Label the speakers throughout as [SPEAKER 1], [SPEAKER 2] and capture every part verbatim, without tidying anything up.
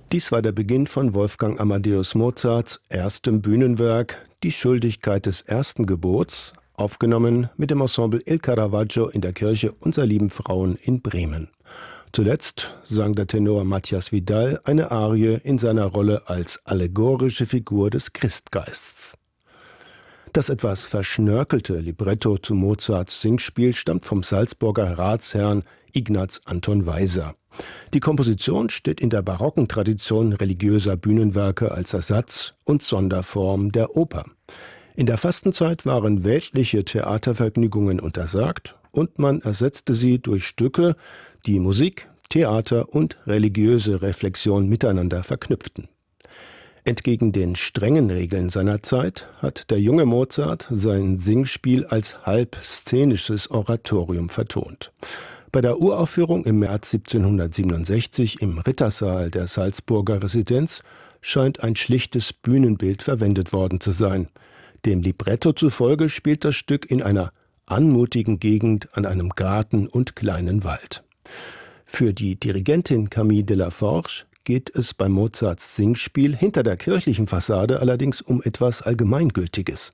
[SPEAKER 1] Dies war der Beginn von Wolfgang Amadeus Mozarts erstem Bühnenwerk, Die Schuldigkeit des ersten Gebots, aufgenommen mit dem Ensemble Il Caravaggio in der Kirche Unser lieben Frauen in Bremen. Zuletzt sang der Tenor Matthias Vidal eine Arie in seiner Rolle als allegorische Figur des Christgeists. Das etwas verschnörkelte Libretto zu Mozarts Singspiel stammt vom Salzburger Ratsherrn Ignaz Anton Weiser. Die Komposition steht in der barocken Tradition religiöser Bühnenwerke als Ersatz und Sonderform der Oper. In der Fastenzeit waren weltliche Theatervergnügungen untersagt und man ersetzte sie durch Stücke, die Musik, Theater und religiöse Reflexion miteinander verknüpften. Entgegen den strengen Regeln seiner Zeit hat der junge Mozart sein Singspiel als halb szenisches Oratorium vertont. Bei der Uraufführung im März siebzehnhundertsiebenundsechzig im Rittersaal der Salzburger Residenz scheint ein schlichtes Bühnenbild verwendet worden zu sein. Dem Libretto zufolge spielt das Stück in einer anmutigen Gegend an einem Garten und kleinen Wald. Für die Dirigentin Camille Delaforge geht es bei Mozarts Singspiel hinter der kirchlichen Fassade allerdings um etwas Allgemeingültiges.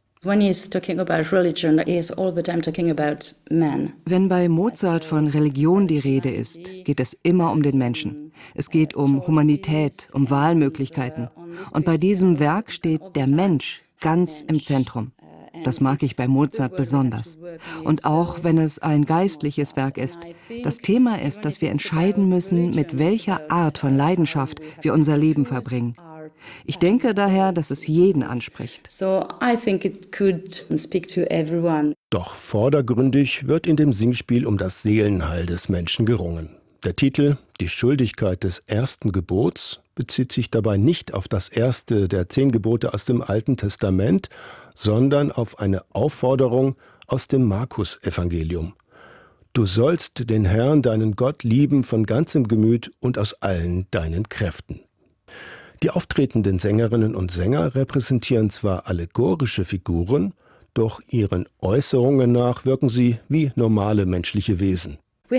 [SPEAKER 2] Wenn bei Mozart von Religion die Rede ist, geht es immer um den Menschen. Es geht um Humanität, um Wahlmöglichkeiten. Und bei diesem Werk steht der Mensch ganz im Zentrum. Das mag ich bei Mozart besonders. Und auch wenn es ein geistliches Werk ist, das Thema ist, dass wir entscheiden müssen, mit welcher Art von Leidenschaft wir unser Leben verbringen. Ich denke daher, dass es jeden anspricht.
[SPEAKER 1] Doch vordergründig wird in dem Singspiel um das Seelenheil des Menschen gerungen. Der Titel »Die Schuldigkeit des ersten Gebots« bezieht sich dabei nicht auf das erste der zehn Gebote aus dem Alten Testament, sondern auf eine Aufforderung aus dem Markus-Evangelium. Du sollst den Herrn, deinen Gott, lieben von ganzem Gemüt und aus allen deinen Kräften. Die auftretenden Sängerinnen und Sänger repräsentieren zwar allegorische Figuren, doch ihren Äußerungen nach wirken sie wie normale menschliche Wesen.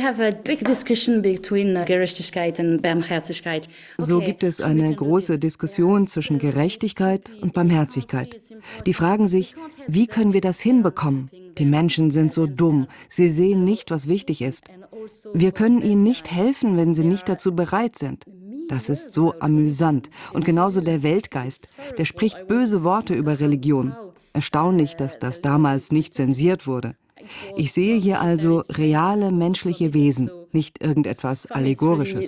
[SPEAKER 2] So gibt es eine große Diskussion zwischen Gerechtigkeit und Barmherzigkeit. Die fragen sich, wie können wir das hinbekommen? Die Menschen sind so dumm, sie sehen nicht, was wichtig ist. Wir können ihnen nicht helfen, wenn sie nicht dazu bereit sind. Das ist so amüsant. Und genauso der Weltgeist, der spricht böse Worte über Religion. Erstaunlich, dass das damals nicht zensiert wurde. Ich sehe hier also reale menschliche Wesen, nicht irgendetwas Allegorisches.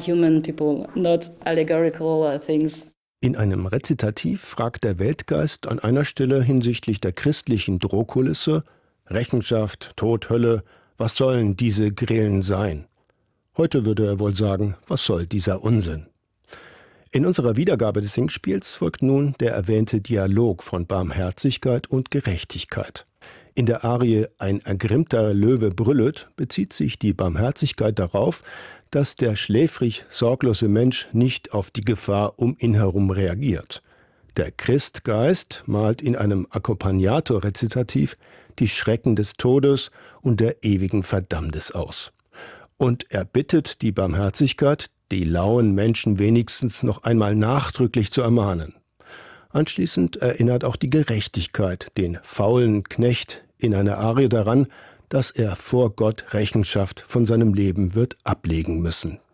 [SPEAKER 1] In einem Rezitativ fragt der Weltgeist an einer Stelle hinsichtlich der christlichen Drohkulisse: Rechenschaft, Tod, Hölle, was sollen diese Grillen sein? Heute würde er wohl sagen, was soll dieser Unsinn? In unserer Wiedergabe des Singspiels folgt nun der erwähnte Dialog von Barmherzigkeit und Gerechtigkeit. In der Arie »Ein ergrimmter Löwe brüllet« bezieht sich die Barmherzigkeit darauf, dass der schläfrig sorglose Mensch nicht auf die Gefahr um ihn herum reagiert. Der Christgeist malt in einem Accompagnato-Rezitativ die Schrecken des Todes und der ewigen Verdammnis aus. Und er bittet die Barmherzigkeit, die lauen Menschen wenigstens noch einmal nachdrücklich zu ermahnen. Anschließend erinnert auch die Gerechtigkeit den faulen Knecht in einer Arie daran, dass er vor Gott Rechenschaft von seinem Leben wird ablegen müssen.